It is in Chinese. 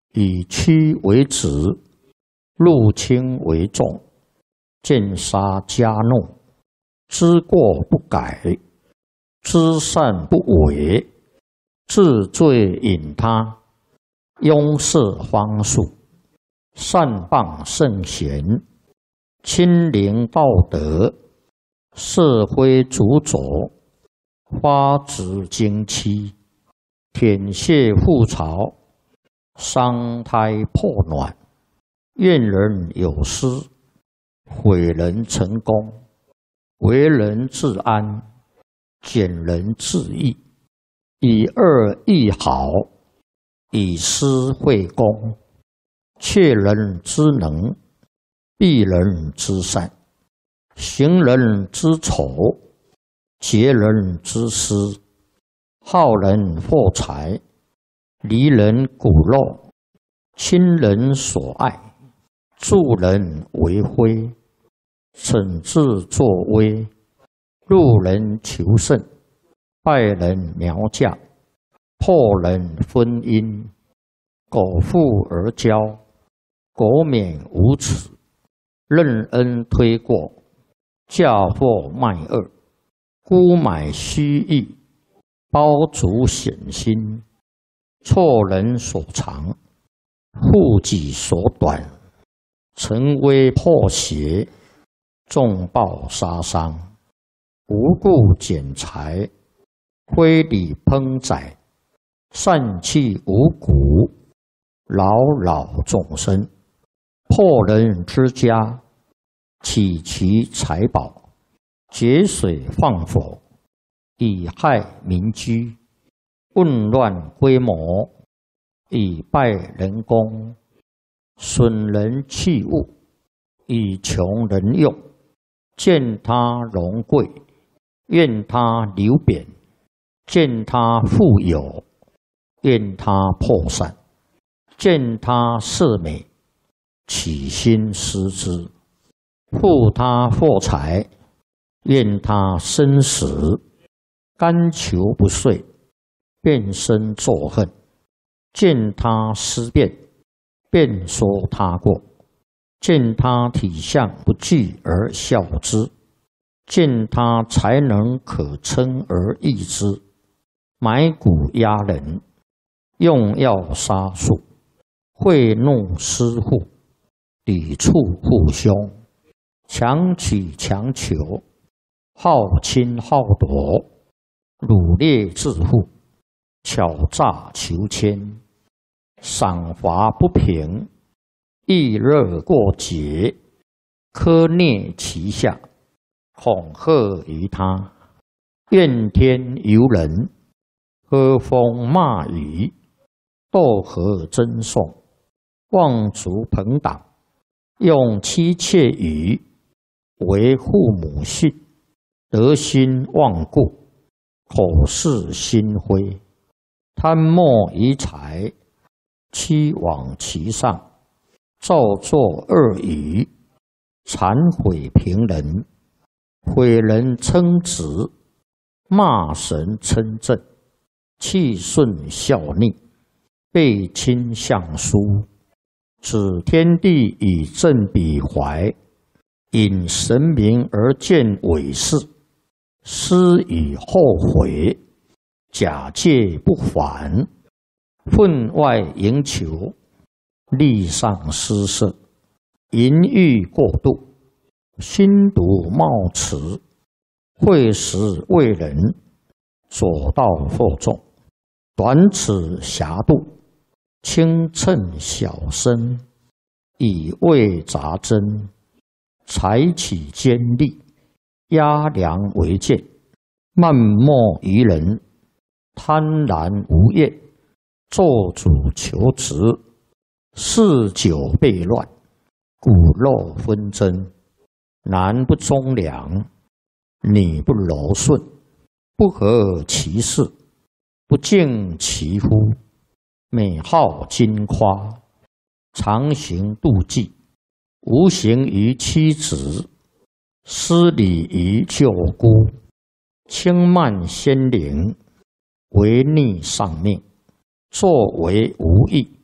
以屈为直，入轻为重，见杀加怒，知过不改，知善不为，治罪引他，庸事方术，善谤圣贤，亲临道德，是非足浊，花枝精期，舔血覆巢，伤胎破卵，怨人有失，毁人成功，为人自安，减人自义，以恶易好，以私会公，窃人之能，避人之善，行人之丑，劫人之私，好人获财，离人骨肉，亲人所爱，助人为非，惩治作威，入人求胜，败人苗嫁，破人婚姻，苟富而骄，苟免无耻，任恩推过，嫁祸卖恶，沽买虚意，包足险心，错人所长，护己所短，陈威破邪，重暴杀伤，无故减财，非礼烹宰，散弃五谷，扰扰众生，破人之家，起其财宝，节水放火，以害民居，混乱规模，以败人功，损人器物，以穷人用，见他荣贵，愿他流贬，见他富有，愿他破散，见他色美，起心思之，护他获财，愿他生死，甘求不遂，便生作恨，见他思变，便说他过，见他体相不具而笑之，见他才能可称而易之，埋骨压人，用药杀术，贿赂施户，抵触父兄，强取强求，好侵好夺，掳掠致富，巧诈求签，赏罚不平，易热过节，苛虐其下，恐吓于他，怨天尤人，喝风骂雨，斗河争讼，妄族朋党，用妻妾语，为父母信，得心忘故，口是心非，贪墨于财，欺罔其上，造作恶语，谄毁平人，毁人称职，骂神称正，气顺效逆，背亲相疏，指天地以正彼怀，引神明而见伪事，思以后悔，假借不还，分外营求，力上失色，淫欲过度，心毒冒迟，会时为人，左道惑众，短尺狭度，轻称小身，以为杂针，采取尖利，压梁为剑，漫莫于人，贪婪无厌，做主求职，嗜酒悖乱，骨肉纷争，男不忠良，女不柔顺，不合其事，不敬其夫，美好矜夸，常行妒忌，无形于妻子，失礼于舅姑，轻慢先灵，违逆上命，作为无益，